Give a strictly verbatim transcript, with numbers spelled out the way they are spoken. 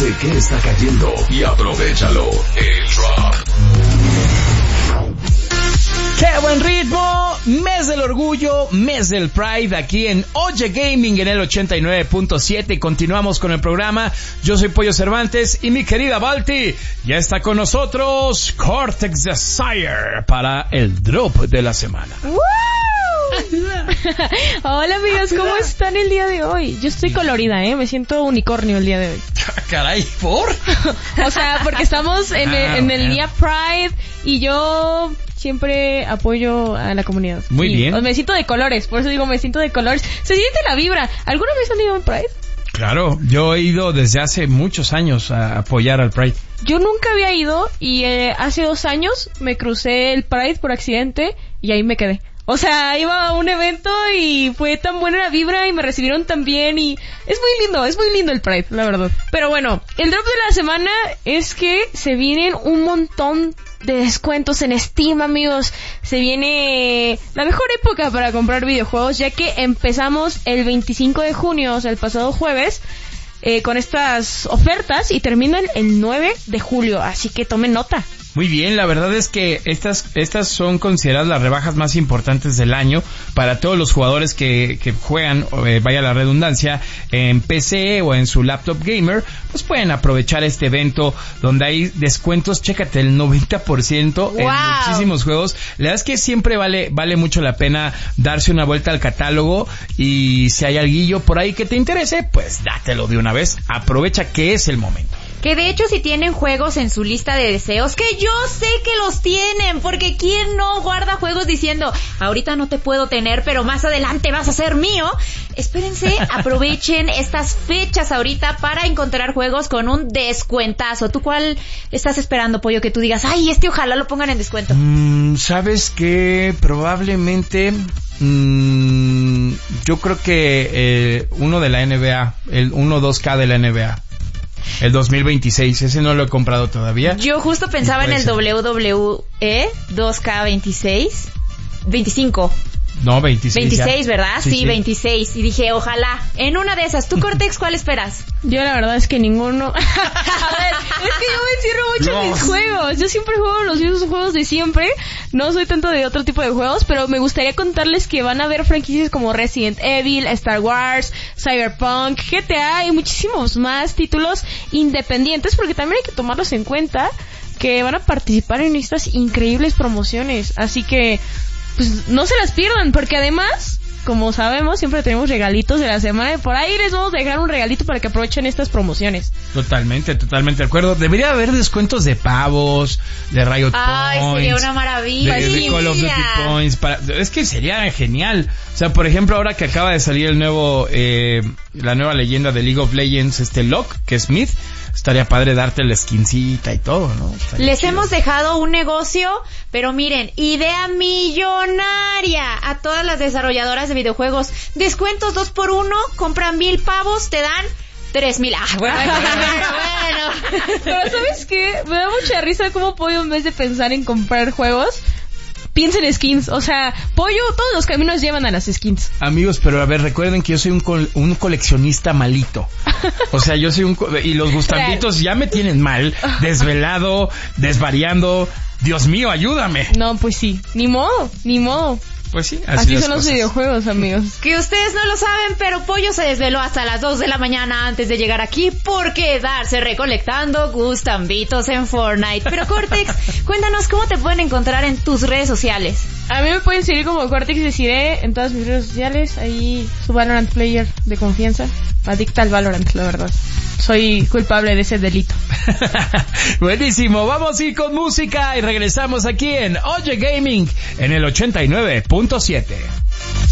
sé qué está cayendo y aprovéchalo. El Drop. ¡Qué buen ritmo! Mes del orgullo, mes del Pride, aquí en Oye Gaming en el ochenta y nueve punto siete. Y continuamos con el programa. Yo soy Pollo Cervantes y mi querida Balti ya está con nosotros, Cortex Desire, para el drop de la semana. ¡Woo! Hola amigos, ¿cómo están el día de hoy? Yo estoy colorida, ¿eh? Me siento unicornio el día de hoy. Caray, ¿por? O sea, porque estamos en el, Ah, en el bueno. día Pride y yo siempre apoyo a la comunidad. Muy Y, bien. o me siento de colores, por eso digo me siento de colores. Se siente la vibra. ¿Alguna vez han ido a un Pride? Claro, yo he ido desde hace muchos años a apoyar al Pride. Yo nunca había ido y eh, hace dos años me crucé el Pride por accidente y ahí me quedé. O sea, iba a un evento y fue tan buena la vibra y me recibieron tan bien y es muy lindo, es muy lindo el Pride, la verdad. Pero bueno, el drop de la semana es que se vienen un montón de descuentos en Steam, amigos. Se viene la mejor época para comprar videojuegos, ya que empezamos el veinticinco de junio, o sea, el pasado jueves, eh, con estas ofertas y terminan el nueve de julio, así que tomen nota. Muy bien, la verdad es que estas estas son consideradas las rebajas más importantes del año para todos los jugadores que, que juegan, eh, vaya la redundancia, en P C o en su laptop gamer, pues pueden aprovechar este evento donde hay descuentos, chécate, el noventa por ciento ¡Wow! en muchísimos juegos. La verdad es que siempre vale vale mucho la pena darse una vuelta al catálogo y si hay alguillo por ahí que te interese, pues dátelo de una vez, aprovecha que es el momento. Que de hecho si tienen juegos en su lista de deseos, que yo sé que los tienen, porque ¿quién no guarda juegos diciendo, ahorita no te puedo tener, pero más adelante vas a ser mío? Espérense, aprovechen estas fechas ahorita para encontrar juegos con un descuentazo. ¿Tú cuál estás esperando, Pollo, que tú digas, ay, este ojalá lo pongan en descuento? Mm, ¿Sabes qué? Probablemente... Mm, yo creo que eh, uno de la N B A, el uno dos K de la N B A. El dos mil veintiséis, ese no lo he comprado todavía. Yo justo pensaba en el ser. W W E dos K veintiséis, veinticinco. No, veintiséis. veintiséis, ya. ¿verdad? Sí, Sí, sí. veintiséis. Y dije, ojalá, en una de esas. ¿Tú, Cortex, cuál esperas? Yo la verdad es que ninguno. A ver, es que yo me encierro mucho en mis No. juegos. Yo siempre juego los mismos juegos de siempre. No soy tanto de otro tipo de juegos, pero me gustaría contarles que van a haber franquicias como Resident Evil, Star Wars, Cyberpunk, G T A y muchísimos más títulos independientes, porque también hay que tomarlos en cuenta que van a participar en estas increíbles promociones. Así que pues no se las pierdan, porque además, como sabemos, siempre tenemos regalitos de la semana y por ahí les vamos a dejar un regalito para que aprovechen estas promociones. Totalmente, totalmente de acuerdo. Debería haber descuentos de pavos, de Riot Ay, Points. sería una maravilla. De, de Call of Duty Points. Para, es que sería genial. O sea, por ejemplo, ahora que acaba de salir el nuevo, eh, la nueva leyenda de League of Legends, este Locke, que es Smith, estaría padre darte la skincita y todo, ¿no? Estaría Les chido. hemos dejado un negocio, pero miren, idea millonaria a todas las desarrolladoras de videojuegos. Descuentos dos por uno, compran mil pavos, te dan tres mil. Ah, bueno, bueno. Pero ¿sabes qué? Me da mucha risa cómo Pollo, en vez de pensar en comprar juegos, piensa en skins. O sea, Pollo, todos los caminos llevan a las skins. Amigos, pero a ver, recuerden que yo soy un, col- un coleccionista malito. O sea, yo soy un... co- y los gustantitos ya me tienen mal, desvelado, desvariando. Dios mío, ayúdame. No, pues sí. Ni modo, ni modo. Pues sí, así, Así las son los cosas. videojuegos, amigos. Que ustedes no lo saben, pero Pollo se desveló hasta las dos de la mañana antes de llegar aquí por quedarse recolectando gustambitos en Fortnite. Pero Cortex, cuéntanos cómo te pueden encontrar en tus redes sociales. A mí me pueden seguir como Cortex Desiree en todas mis redes sociales. Ahí su Valorant player de confianza. Adicta al Valorant, la verdad. Soy culpable de ese delito. Buenísimo, vamos a ir con música y regresamos aquí en Oye Gaming en el ochenta y nueve punto siete.